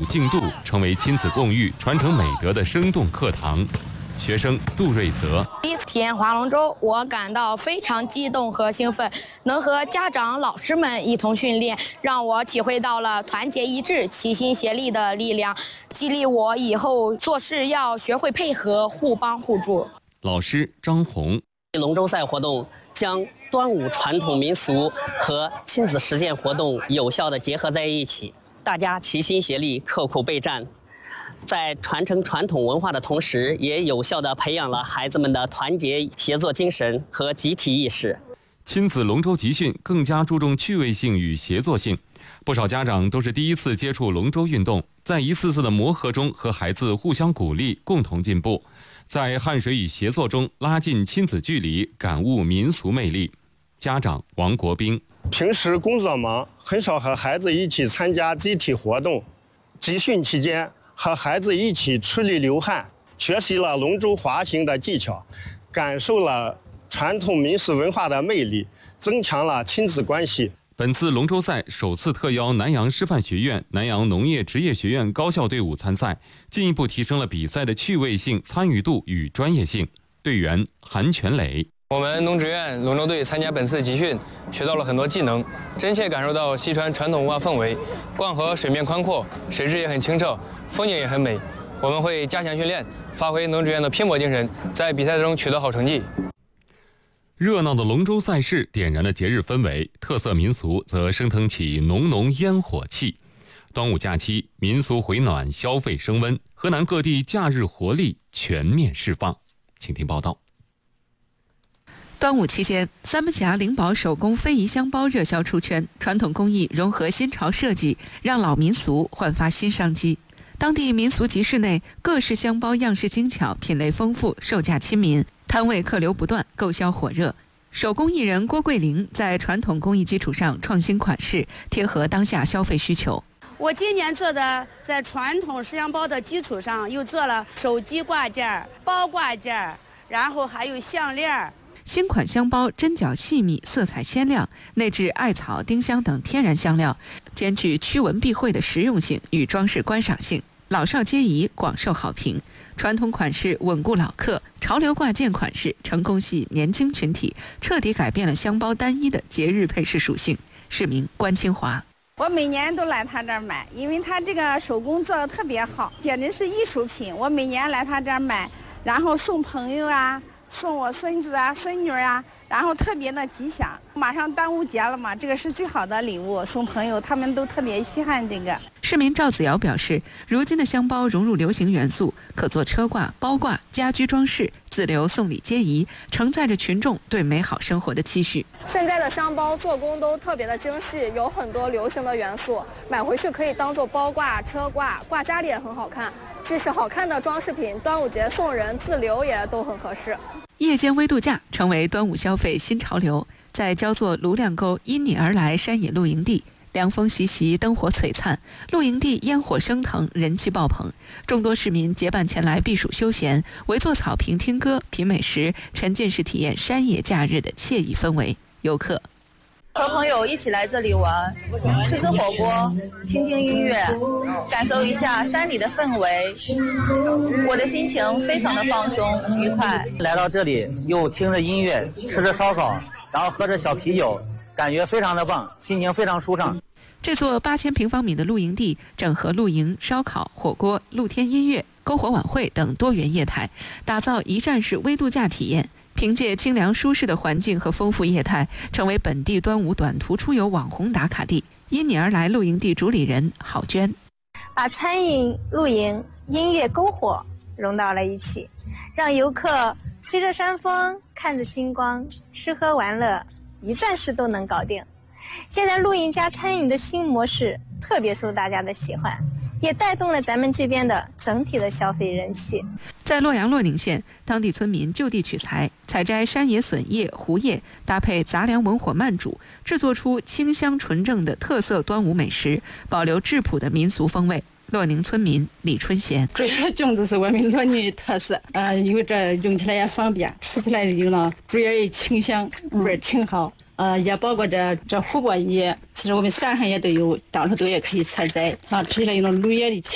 净度，成为亲子共育、传承美德的生动课堂。学生杜瑞泽第一次体验划龙舟，我感到非常激动和兴奋，能和家长、老师们一同训练，让我体会到了团结一致、齐心协力的力量，激励我以后做事要学会配合、互帮互助。 老师张红， 龙舟赛活动将端午传统民俗和亲子实践活动有效地结合在一起，大家齐心协力、刻苦备战。在传承传统文化的同时，也有效地培养了孩子们的团结协作精神和集体意识。 亲子龙舟集训更加注重趣味性与协作性，不少家长都是第一次接触龙舟运动，在一次次的磨合中和孩子互相鼓励，共同进步，在汗水与协作中拉近亲子距离，感悟民俗魅力。家长王国兵， 平时工作忙，很少和孩子一起参加集体活动，集训期间和孩子一起出力流汗，学习了龙舟滑行的技巧，感受了传统民俗文化的魅力，增强了亲子关系。 本次龙舟赛首次特邀南阳师范学院、南阳农业职业学院高校队伍参赛，进一步提升了比赛的趣味性、参与度与专业性。队员韩全磊， 我们农职院龙舟队参加本次集训，学到了很多技能，真切感受到西川传统文化氛围。灌河水面宽阔，水质也很清澈，风景也很美。我们会加强训练，发挥农职院的拼搏精神，在比赛中取得好成绩。 热闹的龙舟赛事点燃了节日氛围，特色民俗则升腾起浓浓烟火气。端午假期，民俗回暖，消费升温，河南各地假日活力全面释放。请听报道。 端午期间，三门峡灵宝手工非遗香包热销出圈，传统工艺融合新潮设计，让老民俗焕发新商机。当地民俗集市内，各式香包样式精巧，品类丰富，售价亲民，摊位客流不断，购销火热。手工艺人郭桂玲在传统工艺基础上创新款式，贴合当下消费需求。 我今年做的，在传统石香包的基础上，又做了手机挂件、包挂件，然后还有项链。 新款香包针脚细密，色彩鲜亮，内置艾草、丁香等天然香料，兼具驱蚊避秽的实用性与装饰观赏性，老少皆宜，广受好评。传统款式稳固老客，潮流挂件款式成功吸引年轻群体，彻底改变了香包单一的节日配饰属性。市民关清华， 我每年都来他这儿买，因为他这个手工做的特别好，简直是艺术品。我每年来他这儿买，然后送朋友啊，送我孙子啊、孙女啊，然后特别的吉祥。马上端午节了嘛，这个是最好的礼物，送朋友他们都特别稀罕这个。 市民赵子瑶表示，如今的香包融入流行元素，可做车挂、包挂、家居装饰，自留送礼皆宜，承载着群众对美好生活的期许。 现在的香包做工都特别的精细，有很多流行的元素，买回去可以当做包挂、车挂，挂家里也很好看。既是好看的装饰品，端午节送人自留也都很合适。 夜间微度假成为端午消费新潮流，在焦作卢亮沟因你而来山野露营地，凉风习习，灯火璀璨，露营地烟火升腾，人气爆棚。众多市民结伴前来避暑休闲，围坐草坪听歌、品美食，沉浸式体验山野假日的惬意氛围。游客和朋友一起来这里玩，吃吃火锅，听听音乐，感受一下山里的氛围，我的心情非常的放松愉快。 来到这里又听着音乐，吃着烧烤，然后喝着小啤酒，感觉非常的棒，心情非常舒畅。 这座8000平方米的露营地整合露营、烧烤、火锅、露天音乐、篝火晚会等多元业态，打造一站式微度假体验。凭借清凉舒适的环境和丰富业态，成为本地端午短途出游网红打卡地。因你而来露营地主理人郝娟， 把餐饮、露营、音乐、篝火融到了一起，让游客吹着山风，看着星光，吃喝玩乐一站式都能搞定。现在露营加餐饮的新模式特别受大家的喜欢，也带动了咱们这边的整体的消费人气。 在洛阳洛宁县，当地村民就地取材，采摘山野笋叶、胡叶，搭配杂粮文火慢煮，制作出清香纯正的特色端午美食，保留质朴的民俗风味。洛宁村民李春贤， 这些粽子是我们洛宁的特色，因为这用起来也方便，吃起来有呢主要也清香，味儿挺好。也包括这胡萝卜叶，其实我们山上也都有，到处都也可以采摘，吃起来有那绿叶的